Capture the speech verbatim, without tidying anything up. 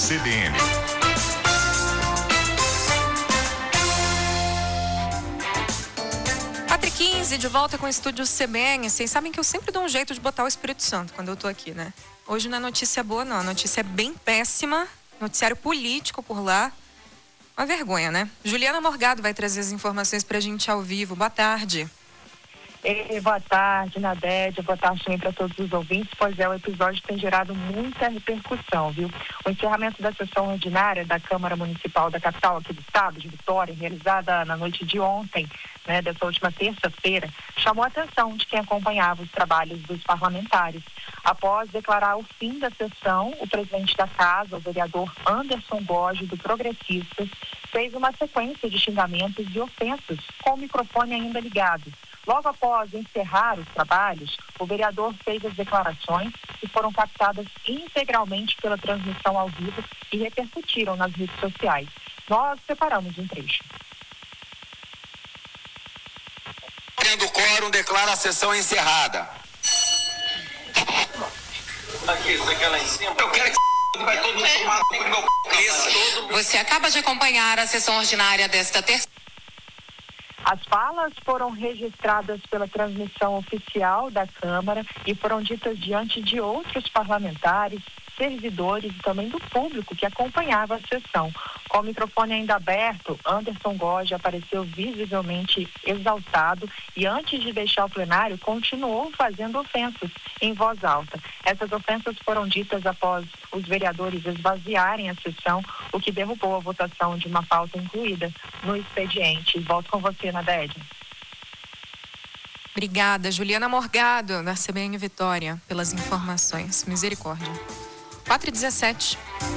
C B N. quatro e quinze, de volta com o estúdio C B N. Vocês sabem que eu sempre dou um jeito de botar o Espírito Santo quando eu tô aqui, né? Hoje não é notícia boa, não. A notícia é bem péssima. Noticiário político por lá. Uma vergonha, né? Juliana Morgado vai trazer as informações pra gente ao vivo. Boa tarde. Ei, boa tarde, Nadédia, boa tarde também para todos os ouvintes. Pois é, o episódio tem gerado muita repercussão, viu? O encerramento da sessão ordinária da Câmara Municipal da capital aqui do estado, de Vitória, realizada na noite de ontem, né, dessa última terça-feira, chamou a atenção de quem acompanhava os trabalhos dos parlamentares. Após declarar o fim da sessão, o presidente da casa, o vereador Anderson Goge, do Progressistas, fez uma sequência de xingamentos e ofensas, com o microfone ainda ligado. Logo após encerrar os trabalhos, o vereador fez as declarações que foram captadas integralmente pela transmissão ao vivo e repercutiram nas redes sociais. Nós separamos um trecho. Tendo quórum, declara a sessão encerrada. Aqui, você quer lá em cima? Eu quero que vai todo mundo tomar no meu cabeça. Você acaba de acompanhar a sessão ordinária desta terça. As falas foram registradas pela transmissão oficial da Câmara e foram ditas diante de outros parlamentares, servidores e também do público que acompanhava a sessão. Com o microfone ainda aberto, Anderson Goge apareceu visivelmente exaltado e, antes de deixar o plenário, continuou fazendo ofensas em voz alta. Essas ofensas foram ditas após os vereadores esvaziarem a sessão, o que derrubou a votação de uma pauta incluída no expediente. Volto com você, Nadédia. Obrigada, Juliana Morgado, da C B N Vitória, pelas informações. Misericórdia. quatro e dezessete.